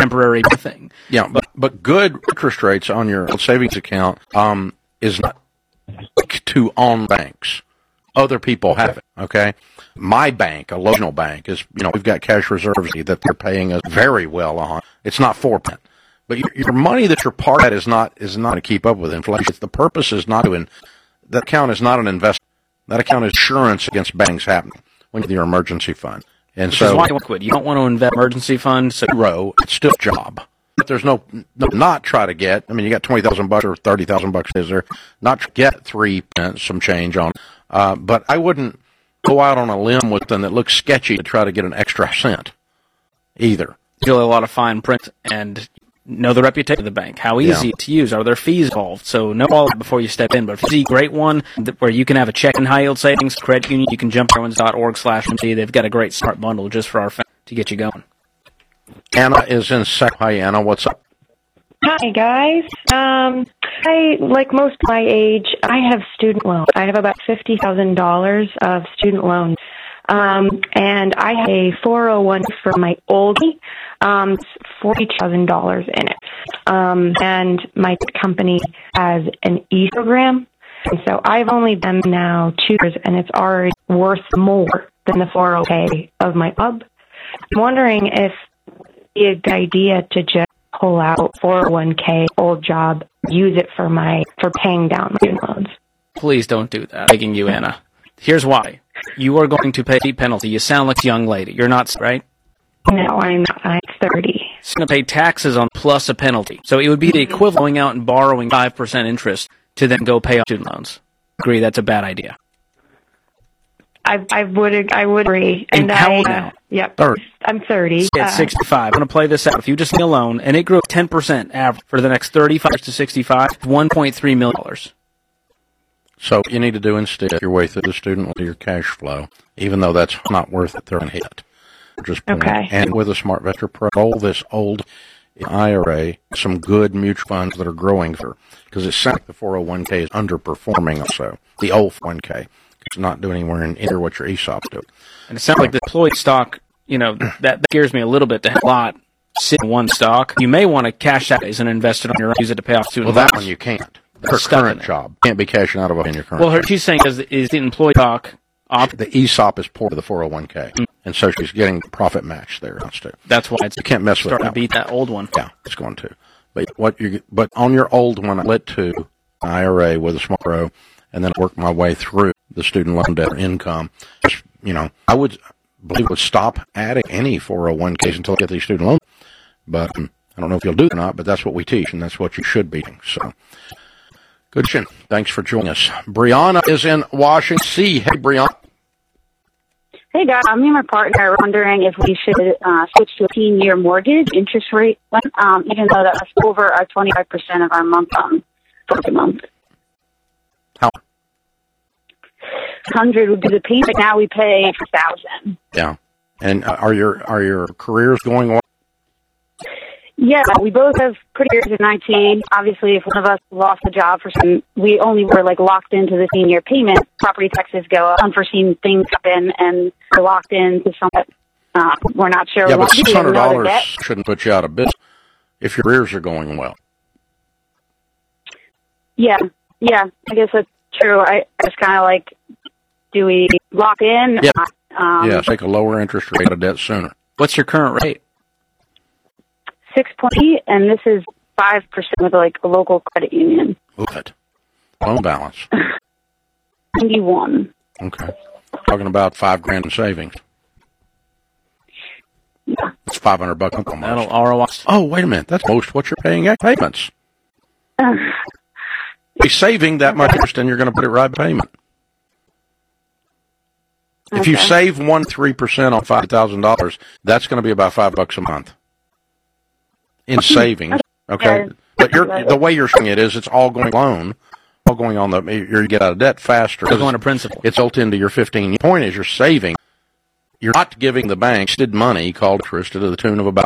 temporary thing. Yeah, but good interest rates on your savings account is not to own banks. Other people have it, okay? My bank, a local bank, is, we've got cash reserves that they're paying us very well on. It's not 4%. But your money that you're part at is not to keep up with inflation. The purpose is not to, that account is not an investment. That account is insurance against bad things happening when you have your emergency fund. And Which is why you quit. You don't want to invest in emergency funds. So it's still a job. But there's no not try to get. I mean, you got $20,000 or $30,000 is there? Not to get 3% some change on. But I wouldn't go out on a limb with them that looks sketchy to try to get an extra cent either. Feel a lot of fine print and know the reputation of the bank. How easy to use? Are there fees involved? So know all that before you step in. But if you see a great one where you can have a check and high yield savings credit union, you can jump to Owens.org/MC. They've got a great smart bundle just for our family to get you going. Anna is in second. Hi, Anna. What's up? Hi, guys. I, like most of my age, I have student loans. I have about $50,000 of student loans. And I have a 401 for my oldie, $40,000 in it. And my company has an e-program. And so I've only been now 2 years, and it's already worth more than the 401k of my pub. I'm wondering if it'd be a good idea to just pull out 401k, old job, use it for paying down my student loans. Please don't do that. I'm begging you, Anna. Here's why. You are going to pay a penalty. You sound like a young lady. You're not, right? No, I'm not. I'm 30. You're going to pay taxes on plus a penalty. So it would be the equivalent of going out and borrowing 5% interest to then go pay off student loans. Agree that's a bad idea. I would agree. And how old now? Yep. I'm 30. At 65. I'm going to play this out. If you just need a loan, and it grew 10% average for the next 35 to 65, $1.3 million. So you need to do instead your way through the student loan to your cash flow, even though that's not worth it. They're going to hit. Just okay. And with a SmartVestor Pro, roll this old IRA, some good mutual funds that are growing for, because it sounds like the 401k is underperforming also, the old 401k. It's not doing anywhere near what your ESOPs do. And it sounds like the employee stock, that scares me a little bit to have a lot sit in one stock. You may want to cash out and invest it on your own, use it to pay off student loans. Well, that one you can't. That's her current job. Can't be cashing out of in your current job. Well, she's saying is the employee stock the ESOP is poor to the 401k, and so she's getting profit match there. That's why you can't mess with that. Starting to beat that old one. Yeah, it's going to. But on your old one, I lit to an IRA with a Smart Pro, and then work my way through the student loan debt or income. Just, I would believe would stop adding any 401ks until I get these student loans. But I don't know if you'll do it or not, but that's what we teach, and that's what you should be doing. So, good question. Thanks for joining us. Brianna is in Washington, D.C. Hey, Brianna. Hey, guys. Me and my partner are wondering if we should switch to a 15-year mortgage interest rate, even though that's over our 25% of our month for the month. How? 100 would be the payment. Now we pay 1,000. Yeah. And are your careers going well? Yeah, we both have pretty years in IT. Obviously, if one of us lost a job for some, we only were locked into the senior payment. Property taxes go up, unforeseen things happen, and we're locked into something we're not sure. Yeah, but $600 shouldn't put you out of business if your careers are going well. Yeah, I guess that's true. I just kind of do we lock in? Yeah, take a lower interest rate of debt sooner. What's your current rate? 6.8, and this is 5% with a local credit union. Good. Loan balance. 91. Okay. Talking about $5,000 in savings. Yeah. It's $500 almost. That'll ROI. Oh, wait a minute. That's most what you're paying at payments. You're saving that much interest, and you're going to put it right in payment. Okay. If you save 3% on $5,000, that's going to be about $5 a month in savings. Okay, but the way you're saying it is, it's all going loan, all going on you get out of debt faster. It's going to principal. It's built into your 15. The point is, you're saving. You're not giving the bank money called interest to the tune of about